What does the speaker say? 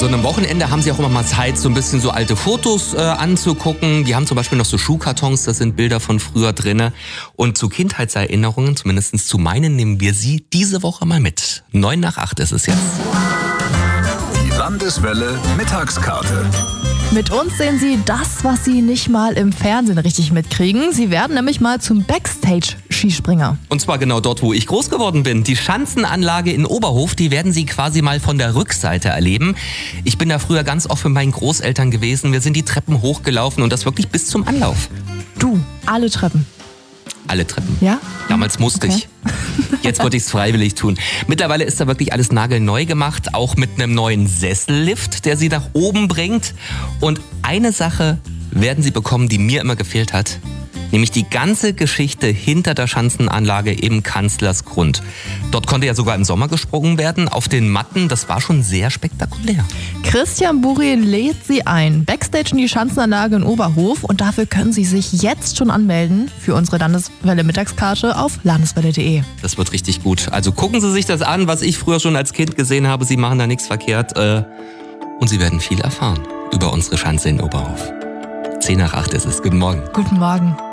so einem Wochenende haben Sie auch immer mal Zeit, so ein bisschen so alte Fotos anzugucken. Die haben zum Beispiel noch so Schuhkartons, da sind Bilder von früher drinne. Und zu Kindheitserinnerungen, zumindest zu meinen, nehmen wir Sie diese Woche mal mit. 7:45 ist es jetzt. Die Landeswelle Mittagskarte. Mit uns sehen Sie das, was Sie nicht mal im Fernsehen richtig mitkriegen. Sie werden nämlich mal zum Backstage-Skispringer. Und zwar genau dort, wo ich groß geworden bin. Die Schanzenanlage in Oberhof, die werden Sie quasi mal von der Rückseite erleben. Ich bin da früher ganz oft mit meinen Großeltern gewesen. Wir sind die Treppen hochgelaufen und das wirklich bis zum Anlauf. Du, alle Treppen. Alle Treppen. Ja? Damals musste ich. Jetzt würde ich es freiwillig tun. Mittlerweile ist da wirklich alles nagelneu gemacht, auch mit einem neuen Sessellift, der Sie nach oben bringt. Und eine Sache werden Sie bekommen, die mir immer gefehlt hat, nämlich die ganze Geschichte hinter der Schanzenanlage im Kanzlersgrund. Dort konnte ja sogar im Sommer gesprungen werden, auf den Matten. Das war schon sehr spektakulär. Christian Buri lädt Sie ein. Backstage in die Schanzenanlage in Oberhof. Und dafür können Sie sich jetzt schon anmelden für unsere Landeswelle-Mittagskarte auf landeswelle.de. Das wird richtig gut. Also gucken Sie sich das an, was ich früher schon als Kind gesehen habe. Sie machen da nichts verkehrt. Und Sie werden viel erfahren über unsere Schanze in Oberhof. 7:10 ist es. Guten Morgen. Guten Morgen.